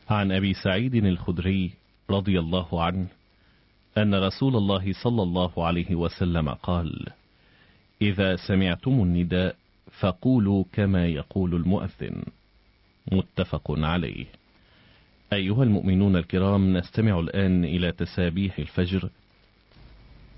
عن أبي سعيد الخدري رضي الله عنه أن رسول الله صلى الله عليه وسلم قال: إذا سمعتم النداء فقولوا كما يقول المؤذن. متفق عليه. أيها المؤمنون الكرام، نستمع الآن إلى تسابيح الفجر